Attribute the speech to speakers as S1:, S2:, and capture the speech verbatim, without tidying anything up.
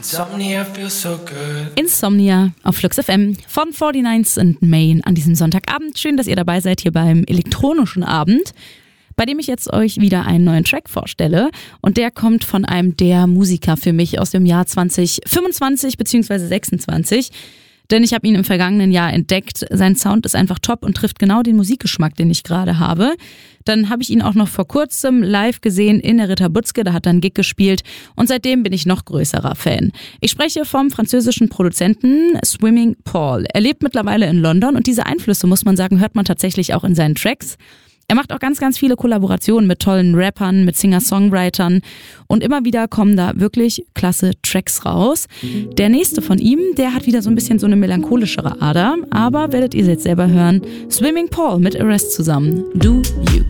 S1: Insomnia feels so good.
S2: Insomnia auf Flux F M von forty-ninth and Main an diesem Sonntagabend. Schön, dass ihr dabei seid hier beim elektronischen Abend, bei dem ich jetzt euch wieder einen neuen Track vorstelle. Und der kommt von einem der Musiker für mich aus dem Jahr zwanzig fünfundzwanzig bzw. sechsundzwanzig. Denn ich habe ihn im vergangenen Jahr entdeckt. Sein Sound ist einfach top und trifft genau den Musikgeschmack, den ich gerade habe. Dann habe ich ihn auch noch vor kurzem live gesehen in der Ritter Butzke. Da hat er einen Gig gespielt und seitdem bin ich noch größerer Fan. Ich spreche vom französischen Produzenten Swimming Paul. Er lebt mittlerweile in London und diese Einflüsse, muss man sagen, hört man tatsächlich auch in seinen Tracks. Er macht auch ganz, ganz viele Kollaborationen mit tollen Rappern, mit Singer-Songwritern und immer wieder kommen da wirklich klasse Tracks raus. Der nächste von ihm, der hat wieder so ein bisschen so eine melancholischere Ader, aber werdet ihr jetzt selber hören. Swimming Paul mit Arrest zusammen. Do You.